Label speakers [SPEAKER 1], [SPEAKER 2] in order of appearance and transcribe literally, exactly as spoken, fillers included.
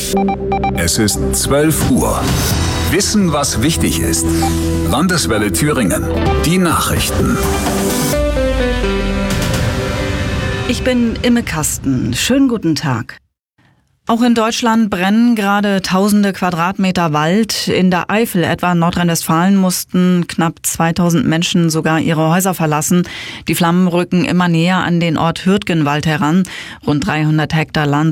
[SPEAKER 1] Es ist zwölf Uhr. Wissen, was wichtig ist. Landeswelle Thüringen. Die Nachrichten.
[SPEAKER 2] Ich bin Imme Kasten. Schönen guten Tag. Auch in Deutschland brennen gerade tausende Quadratmeter Wald. In der Eifel, etwa in Nordrhein-Westfalen, mussten knapp zweitausend Menschen sogar ihre Häuser verlassen. Die Flammen rücken immer näher an den Ort Hürtgenwald heran. Rund dreihundert Hektar Land